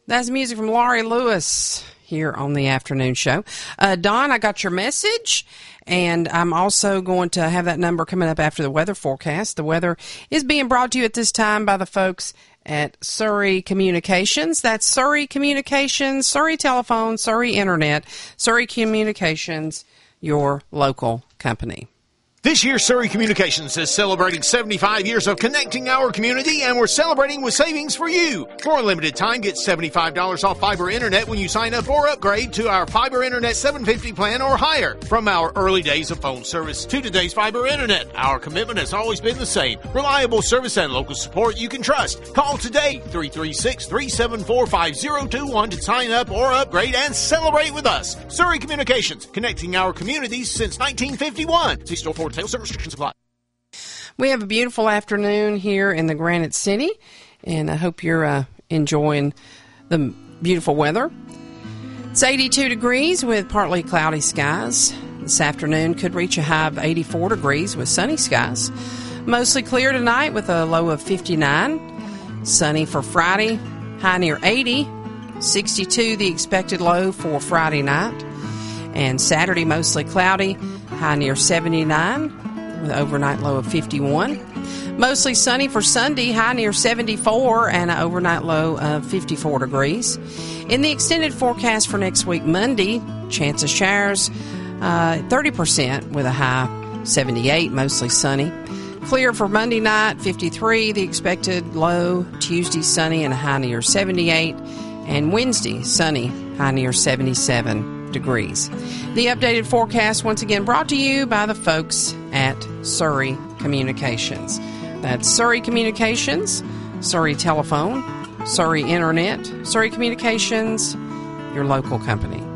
That's music from Laurie Lewis here on the afternoon show. Don, I got your message, and I'm also going to have that number coming up after the weather forecast. The weather is being brought to you at this time by the folks at Surrey Communications. That's Surrey Communications, Surrey Telephone, Surrey Internet, Surrey Communications, your local company. This year, Surrey Communications is celebrating 75 years of connecting our community, and we're celebrating with savings for you. For a limited time, get $75 off fiber internet when you sign up or upgrade to our fiber internet 750 plan or higher. From our early days of phone service to today's fiber internet, our commitment has always been the same. Reliable service and local support you can trust. Call today, 336-374-5021 to sign up or upgrade and celebrate with us. Surrey Communications, connecting our communities since 1951. See store for sales restrictions apply. We have a beautiful afternoon here in the Granite City, and I hope you're enjoying the beautiful weather. It's 82 degrees with partly cloudy skies. This afternoon could reach a high of 84 degrees with sunny skies. Mostly clear tonight with a low of 59. Sunny for Friday, high near 80. 62 the expected low for Friday night. And Saturday mostly cloudy, high near 79 with overnight low of 51. Mostly sunny for Sunday, high near 74 and an overnight low of 54 degrees. In the extended forecast for next week, Monday, chance of showers 30% with a high 78, mostly sunny. Clear for Monday night, 53 the expected low. Tuesday sunny and a high near 78. And Wednesday sunny, high near 77 degrees. The updated forecast once again brought to you by the folks at Surrey Communications. That's Surrey Communications, Surrey Telephone, Surrey Internet, Surrey Communications, your local company.